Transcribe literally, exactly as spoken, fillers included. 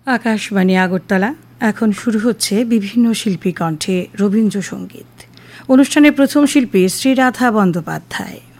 আকাশবাণী আগরতলা। এখন শুরু হচ্ছে বিভিন্ন শিল্পী কণ্ঠে রবীন্দ্রসঙ্গীত। অনুষ্ঠানের প্রথম শিল্পী শ্রীরাধা বন্দ্যোপাধ্যায়।